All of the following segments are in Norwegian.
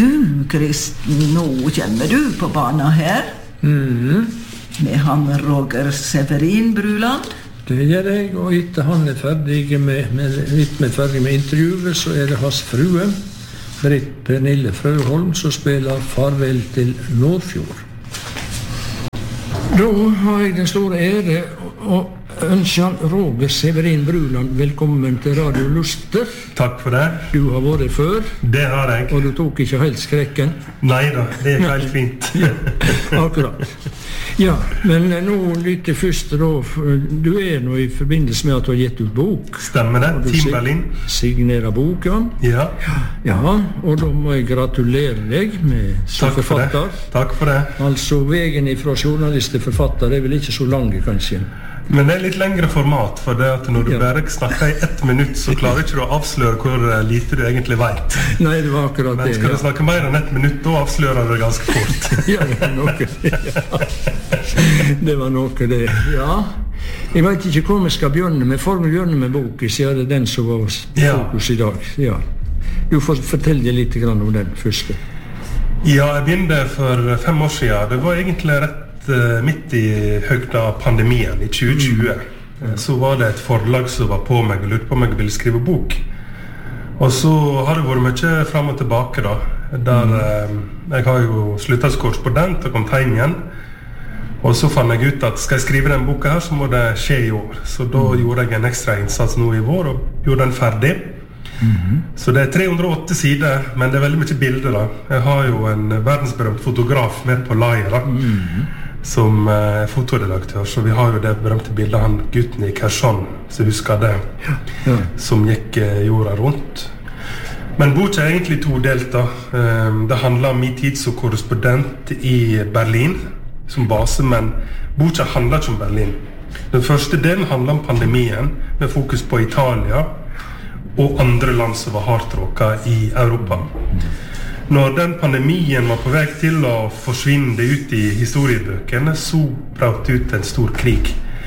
Du, Kristen, nå kommer du på banen her. Med han Roger Severin Bruland. Det gjør jeg, og etter han ferdig med intervjuet, så det hans frue, Britt Pernille Frøholm, som spiller Farvel til Nordfjord. Da har jeg den store ære å ønske Roger Severin Bruland velkommen til Radio Luster. Takk for det. Du har vært før. Det har jeg. Og du tok ikke helt skrekken. Neida, det helt fint. Akkurat. Ja, men nå litt først da, du nå i forbindelse med at du har gitt ut bok. Stemmer det, Team Berlin. Signerer boka. Ja. Ja, og da må jeg gratulere deg med som forfatter. Takk for det. Altså, veien fra journalist til forfatter, det vel ikke så lange, kanskje. Men det litt lengre format, for det at når du bare snakker i 1 minutt, så klarer ikke du å avsløre hvor lite du egentlig vet. Nei, det var akkurat det. Men skal du snakke mer enn 1 minutt, da avslører du det ganske fort. Ja, det var noe, Det var noe, det. Ja. Jeg vet ikke hvor vi skal begynne med. For vi begynner med boken, så det den som var fokus i dag. Ja. Du får fortelle litt om den første. Ja, jeg begynte for 5 år siden. Det var egentlig rett midt i høyden av pandemien i 2020. Så var det et forlag som var på meg og lurte på om jeg ville skrive bok. Og så har det vært mye frem og tilbake da, der jeg har jo sluttet som korrespondent og kom hjem igjen. Og så fant jeg ut at skal jeg skrive den boka her, så må det skje i år. Så da gjorde jeg en ekstra innsats nå i vår og gjorde den ferdig. Så det 308 sider, men det veldig mye bilder da. Jeg har jo en verdensberømt fotograf med på laget da, som fotoredaktør, så vi har jo det berømte bildet av han gutten i Kherson, så husker det, som gikk jorda rundt. Men boka egentlig todelt da. Det handler om min tid som korrespondent i Berlin, som base, men boka handler ikke om Berlin. Den første delen handler om pandemien, med fokus på Italia, og andre land som var hardt råket i Europa. Når den pandemien var på vei til å forsvinne ut i historiebøkene, så brøt ut en stor krig.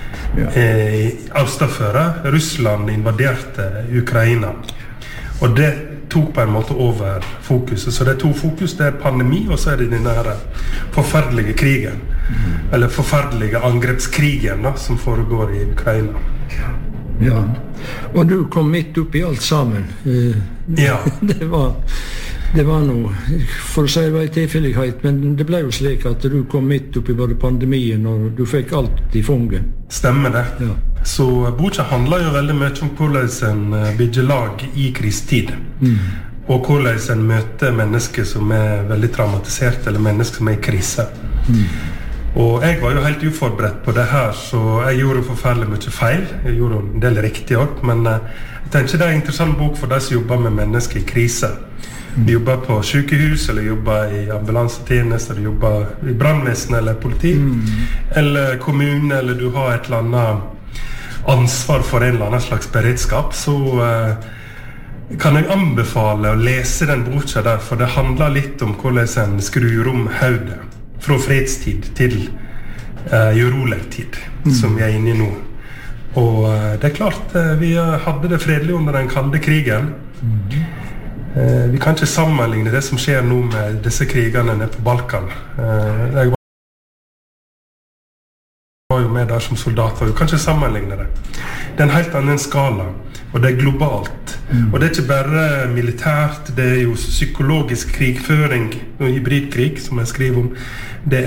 Østaføra, Russland invaderte Ukraina. Og det tok på en måte over fokuset. Så det 2 fokus, det pandemi, og så det denne forferdelige krigen. Eller forferdelige angrepskrigen da, som foregår i Ukraina. Ja, og du kom midt opp i alt sammen. Ja. Det var noe, for å si det var en tilfellighet, men det ble jo slik at du kom midt opp i både pandemien, og du fikk alt i fanget. Stemmer det. Ja. Så boka handler jo veldig mye om hvordan en bygger lag i krisetid. Og hvordan en møter mennesker som veldig traumatisert, eller mennesker som i krise. Og jeg var jo helt uforberedt på det her, så jeg gjorde forferdelig mye feil. Jeg gjorde en del riktig også, men jeg tenker det en interessant bok for de som jobber med mennesker i krise. Du jobber på sykehus, eller jobber i ambulansetjeneste, eller jobber i brandvesen eller politi, eller kommune, eller du har et eller annet ansvar for en eller annen slags beredskap, så kan jeg anbefale å lese den boka der, for det handler litt om hvordan en skrur om hodet fra fredstid til urolig tid, som vi inne i nå. Og det klart, vi hadde det fredelig under den kalde krigen. Vi kan ikke sammenligne det som skjer nå med disse krigene nede på Balkan. Jeg var jo med der som soldat, og vi kan ikke sammenligne det. Det en helt annen skala, og det globalt. Og det ikke bare militært, det jo psykologisk krigføring, og hybridkrig, som jeg skriver om. Det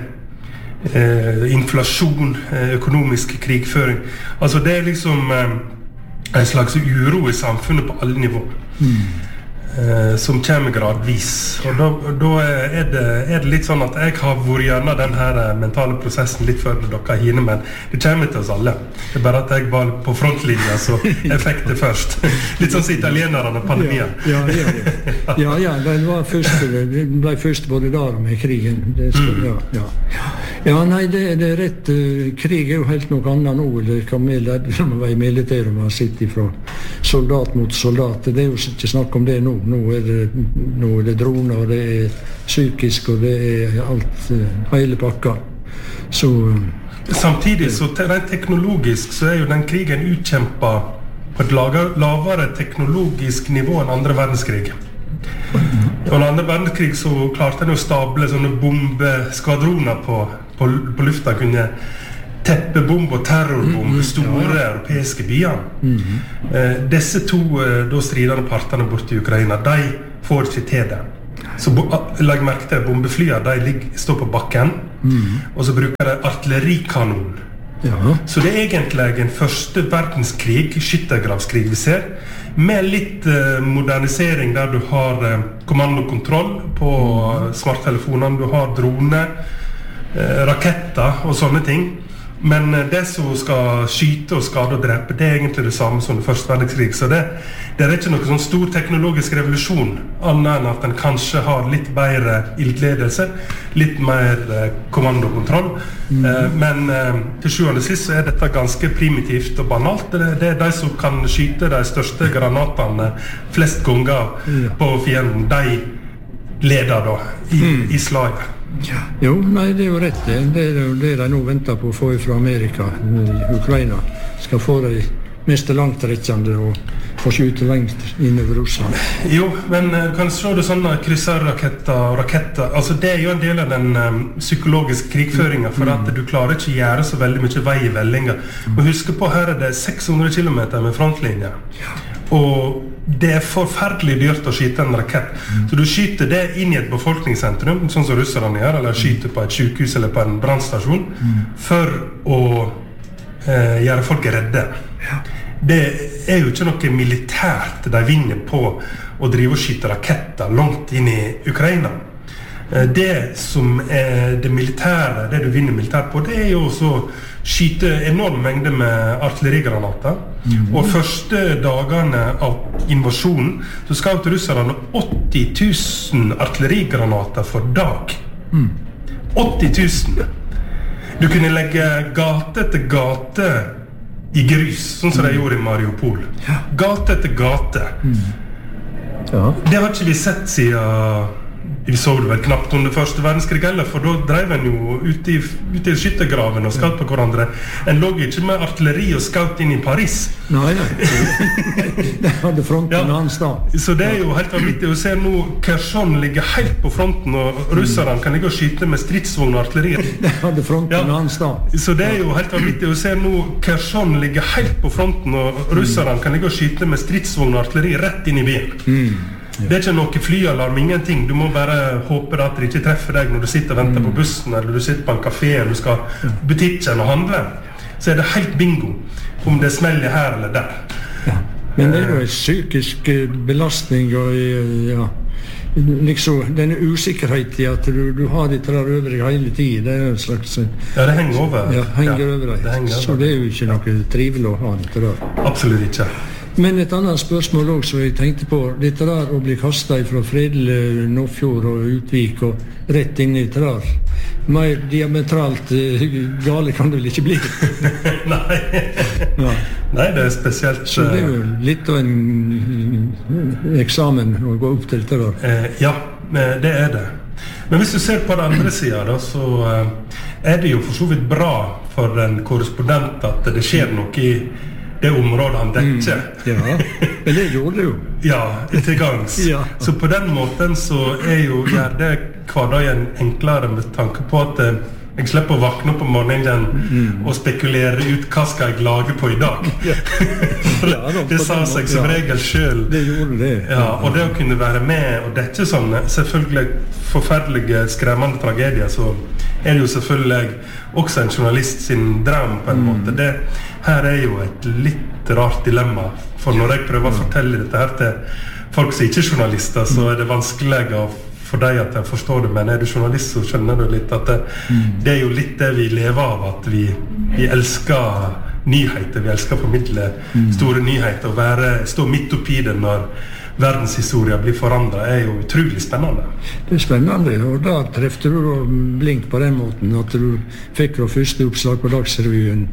inflasjon, økonomisk krigføring. Altså det liksom en slags uro i samfunnet på alle nivåer. Som kommer gradvis. Og da det litt sånn at jeg har vært gjennom den her mentale prosessen litt før dere hine, men det kommer til oss alle. Det bare at jeg var på frontlinja, så jeg fikk det først. Litt sånn som italienerne og pandemien. Ja, det ble først både der med krigen. Ja, nei, det rett. Krig jo helt noe annet nå, eller hva vi lærte som var i militæret, man sitter fra soldat mot soldat. Det jo ikke snakk om det nå. Nå det droner, og det psykisk, og det alt, hele pakka. Så samtidig, så rent teknologisk, så jo den krigen utkjempet på et lavere teknologisk nivå enn andre verdenskrig. Og under andre verdenskrig så klarte han å stable sånne bombeskvadroner på lufta, kunne teppebomb og terrorbomb store europeiske byer. Disse to da stridende partene borte I Ukraina, de får ikke til det. Så legg merke til bombeflyene, de står på bakken, og så bruker de artillerikanon. Så det egentlig en første verdenskrig, skyttergravskrig vi ser, med litt modernisering der du har kommandokontroll på smarttelefonene, du har droner, raketter og sånne ting. Men det som skal skyte og skade og drepe, det egentlig det samme som det første verdenskrig. Så det ikke noe sånn stor teknologisk revolusjon, annet enn at den kanskje har litt bedre ildledelse, litt mer kommandokontroll. Men til sjuende sist så dette ganske primitivt og banalt. Det de som kan skyte de største granatene flest ganger på fienden, de leder da I slaget. Jo, nei, det jo rett. Det de nå venter på å få fra Amerika, Ukraina, skal få de mest langtrekkende og få skyte lengt innover Russland. Jo, men kan du se det sånne krysserraketter og raketter, altså det jo en del av den psykologiske krigføringen, for at du klarer ikke å gjøre så veldig mye vei I veldinger. Og husk på, her det 600 kilometer med frontlinje. Og det forferdelig dyrt å skyte en rakett. Så du skyter det inn I et befolkningssentrum, sånn som russerne gjør, eller skyter på et sykehus eller på en brannstasjon, for å gjøre folk redde. Det jo ikke noe militært de vinner på å drive og skyte raketter langt inn I Ukraina. Det som det militære, det du vinner militært på, det jo også skyte enorme mengder med artillerigranater. Og første dagene av invasjonen så skjøt russerne 80 000 artillerigranater for dag. 80 000! Du kunne legge gate etter gate I grus, sånn som de gjorde I Mariupol. Gate etter gate. Det har ikke vi sett siden vi så det vel knapt under første verdenskrig heller, for da drev en jo ute I skyttergraven og skjøt på hverandre. En lå ikke med artilleri og skjøt inn I Paris. Nei. Det hadde fronten en annen sted. Så det jo helt vanvittig å se nå Kherson ligger helt på fronten, og russerne kan ligge og skyte med stridsvogn og artilleri. Det hadde fronten en annen sted. Så det jo helt vanvittig å se nå Kherson ligger helt på fronten, og russerne kan ligge og skyte med stridsvogn og artilleri rett inn I byen. Det ikke noe flyalarm, ingenting. Du må bare håpe at det ikke treffer deg når du sitter og venter på bussen, eller du sitter på en kafé, eller du skal butikken og handle. Så det helt bingo om det smeller her eller der. Men det jo en psykisk belastning, og liksom denne usikkerhet I at du har dette der over deg hele tiden, det en slags... Ja, det henger over. Ja, henger over deg. Så det jo ikke noe trivelig å ha dette der. Absolutt ikke. Men et annet spørsmål også jeg tenkte på, dette der å bli kastet fra Fredel, Nordfjord og Utvik og rett inn I dette der. Mer diametralt gale kan det vel ikke bli? Nei, det spesielt... Så det jo litt av en eksamen å gå opp til dette der. Ja, det det. Men hvis du ser på den andre siden, da, så det jo for så vidt bra for en korrespondent at det skjer noe I det området han dekker. Ja, men det gjorde det jo. Ja, til gangs. Så på den måten så jo gjør det hverdagen enklere med tanke på at jeg slipper å vakne opp om morgenen og spekulere ut hva skal jeg lage på I dag. Det sa seg som regel selv. Det gjorde det. Ja, og det å kunne være med og dekke sånne selvfølgelig forferdelige, skremmende tragedier, så det jo selvfølgelig også en journalist sin drøm på en måte. Her jo et litt rart dilemma, for når jeg prøver å fortelle dette her til folk som ikke journalister, så det vanskelig for deg at jeg forstår det, men du journalist så skjønner du litt at det jo litt det vi lever av, at vi elsker nyheter, vi elsker å formidle store nyheter, og stå midt oppi det når verdenshistoria blir forandret, jo utrolig spennende. Det spennende, og da trefte du Blink på den måten, at du fikk første oppslag på Dagsrevyen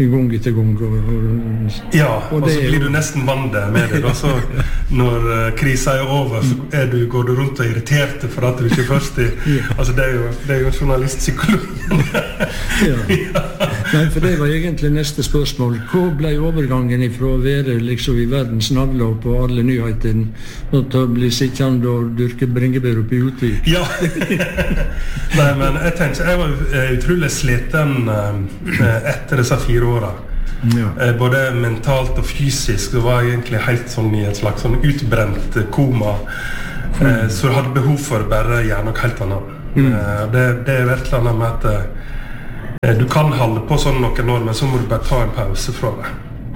gang etter gang. Og så blir du nesten vant med det. Da. Så når krisen over, så går du rundt og irritert for at du ikke først altså det er jo journalistpsykologien. Nei, for det var egentlig neste spørsmål. Hva ble overgangen fra å være liksom i verdens navle på alle nyhetene og til å bli sittende og dyrke bringebær oppe i Utvik? Ja. Nei, men jeg tenker, jeg var utrolig sliten etter disse 4 årene. Både mentalt og fysisk. Det var egentlig helt sånn i et slags sånn utbrent koma. Så jeg hadde behov for bare å gjøre noe helt annet. Det virkelig annet med at du kan holde på sånn noen år, men så må du bare ta en pause fra det.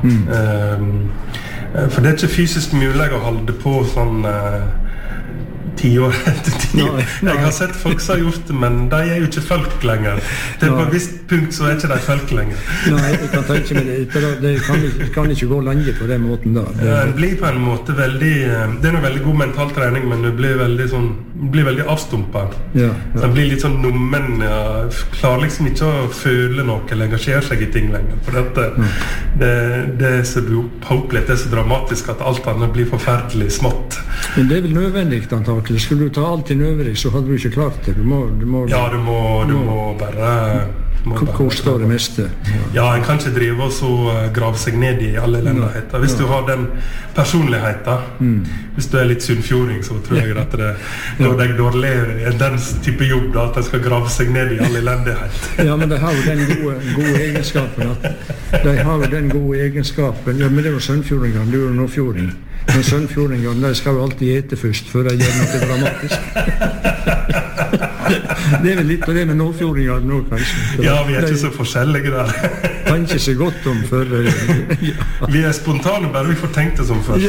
For det er ikke fysisk mulig å holde på sånn 10 år etter 10 år. Jeg har sett folk som har gjort det, men de er jo ikke folk lenger. Det på et visst punkt så er ikke de folk lenger. Nei, jeg kan tenke meg det. Det kan ikke gå lenge på den måten da. Det blir på en måte veldig, det er noe veldig god mental trening, men det blir veldig avstumpet. Det blir litt sånn nummen, klarer liksom ikke å føle noe eller engasjere seg i ting lenger. For det er så opplevd, det er så dramatisk at alt annet blir forferdelig smått. Men det er vel nødvendig antakelig. Skulle du ta alt inn over deg, så hadde du ikke klart det. Du må bare koste det meste. Ja, en kan ikke drive og så grave seg ned i alle elendigheter. Hvis du har den personligheten, hvis du er litt sunnfjording, så tror jeg at det er dårlig den type jobb da, at en skal grave seg ned i alle elendigheter. Ja, men de har jo den gode egenskapen. Ja, men det er jo sunnfjordingene, du er jo nordfjording. Men sunnfjordingene, de skal jo alltid ete først, før de gjør noe dramatisk. Det er vel litt av det med nordfjordingene nå, kanskje. Ja, vi er ikke så forskjellige der. Tenker seg godt om før. Vi er spontane, bare vi får tenkt det som først.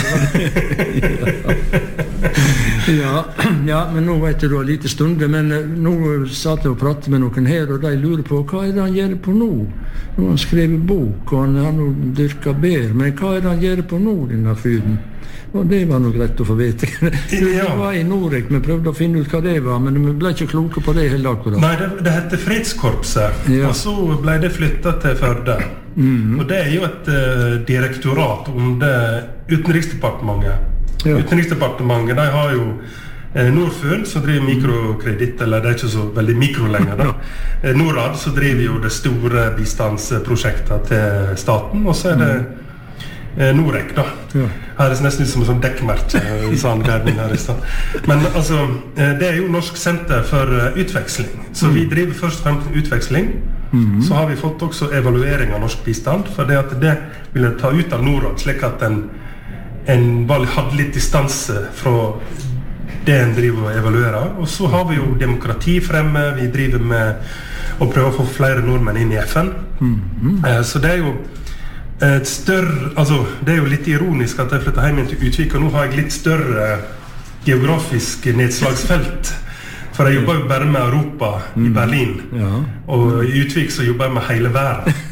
Ja, men nå vet du har lite stunder, men nå satt jeg og pratet med noen her, og de lurer på, hva er det han gjør på nå? Nå har han skrevet bok, og han har dyrket bær, men hva er det han gjør på nå, denne fyren? Og det var noe greit å få vite. Vi var i Norek, vi prøvde å finne ut hva det var, men vi ble ikke kloke på det heller akkurat. Nei, det heter Fredskorpset, og så ble det flyttet til Førde. Og det er jo et direktorat under Utenriksdepartementet. Utenriksdepartementet, de har jo Norfund, som driver mikrokreditt, eller det er ikke så veldig mikro lenger da. Norad, så driver jo det store bistandsprosjektet til staten, og så er det Norek da. Her er det nesten som en sånn dekkmerke, sa han her i sted. Men altså, det er jo Norsk Senter for Utveksling, så vi driver først og fremst utveksling. Så har vi fått også evaluering av norsk bistand, for det at det ville ta ut av Norad, slik at en hadde litt distanse fra det en driver og evaluerer. Og så har vi jo demokrati fremme, vi driver med å prøve å få flere nordmenn inn i FN. Så det er jo et større, altså det er jo litt ironisk at jeg flyttet hjem til Utvik, og nå har jeg litt større geografisk nedslagsfelt. For jeg jobber jo bare med Europa i Berlin, og i Utvik så jobber jeg med hele verden.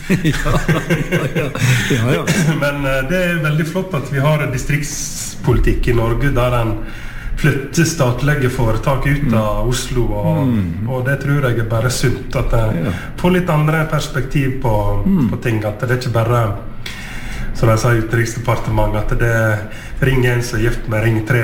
Men det er veldig flott at vi har en distriktspolitikk i Norge der en flytter statlige foretak ut av Oslo, og det tror jeg er bare sunt, at jeg får litt andre perspektiv på ting, at det er ikke bare, som jeg sa i Utenriksdepartementet, at det er ring 1 som er gift med ring 3.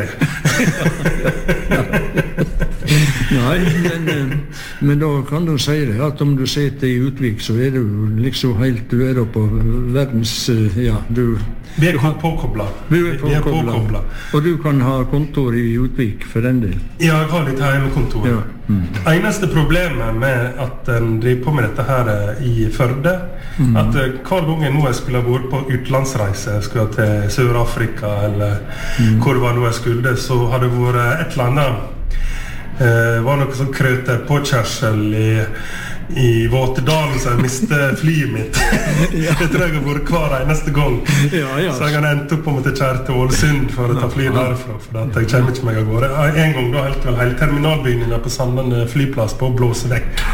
Nei, men da kan du si det, at om du sitter i Utvik, så er du liksom helt, du er da på verdens, Vi er påkoblet. Vi er påkoblet. Og du kan ha kontor i Utvik for den del? Ja, jeg har litt hjemmekontor. Eneste problemet med at en driver på med dette her i Førde, at hver gang jeg nå skulle ha vært på utlandsreise, skulle til Sør-Afrika, eller hvor var nå jeg skulle, så hadde det vært et eller annet, var noe sånn krøter påkjørsel i Våtedalen, så jeg mistet flyet mitt. Det tror jeg har vært hver eneste gang. Så jeg har endt opp om å kjære til Ålesund for å ta flyet derfra, for at jeg kommer ikke meg av gårde. En gang da helt vel hele terminalbygningen på Sandane flyplass på å blåse vekk.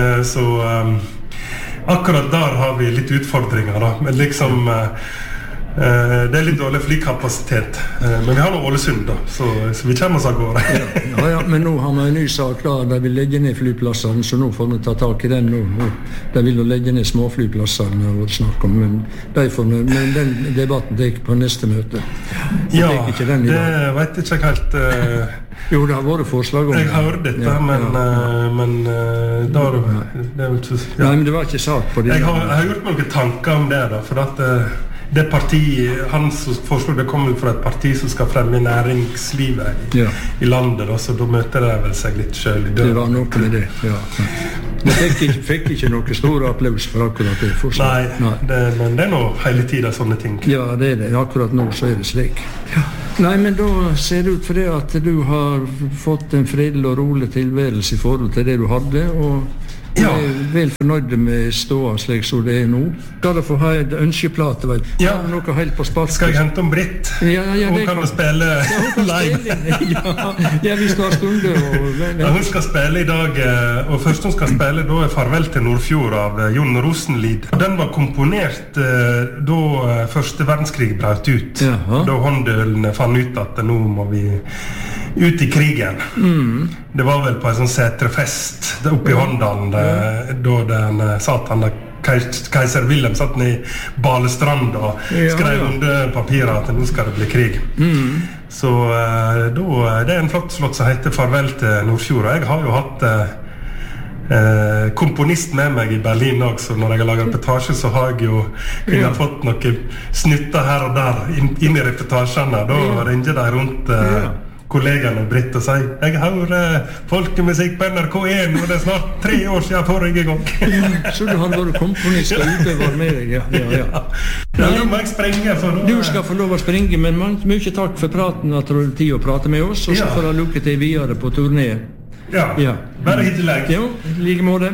Så akkurat der har vi litt utfordringer da, men liksom Det litt dårlig flykapasitet, men vi har noe Ålesund da, så vi kommer oss av gårde. Ja, men nå har vi en ny sak klar, de vil legge ned flyplassene, så nå får vi ta tak i den nå. De vil jo legge ned småflyplassene, og snakke om, men den debatten det på neste møte. Ja, det vet jeg ikke helt. Jo, det har vært forslag om det. Jeg har hørt dette, men da det er jo ikke... Ja. Nei, men det var ikke sak på det. Jeg har gjort noen tanker om det da, for at det partiet, han som foreslår det kommer fra et parti som skal fremme næringslivet i landet, da, så da møter det vel seg litt selv i døren. Det var noe med det, ja. Men fikk ikke noe stor applaus for akkurat det forslaget. Nei. Men det er nå hele tiden sånne ting. Ja, det er det. Akkurat nå så er det slik. Ja. Nei, men da ser det ut for det at du har fått en fredelig og rolig tilværelse i forhold til det du hadde, og jeg er vel fornøyd med ståa slik som det er nå. Skal du få ha et ønskeplate, vet du? Ja. Noe helt på spark. Skal jeg hente om Britt? Ja, hun kan jo spille live. Ja, vi skal ha stunde. Hun skal spille i dag, og først hun skal spille da er Farvel til Nordfjord av Jon Rosenlid. Den var komponert da første verdenskrig brøt ut. Da håndølene fant ut at nå må vi ut i krigen. Det var vel på en sånn setrefest oppe i Håndalen, da den satt han der keiser Wilhelm satt ned i Balestrand og skrev under papiret at nå skal det bli krig. Så det er en flott slott som heter Farvel til Nordfjord, og jeg har jo hatt komponist med meg i Berlin også, så når jeg har laget reportasje så har jeg jo kunnet fått noen snutter her og der inn i reportasjene. Da ringer de rundt kollegene Britt og sier jeg hører folkemusikk på NRK1 og det er snart 3 år siden forrige gang. Så du har vært komponist og utøver med deg, ja. Nå må jeg sprenge Du skal få lov å springe, men mye takk for praten, at du har tid å prate med oss, og så får du lukke til videre på turné. Ja, bare hittil legg. Jo, like måte.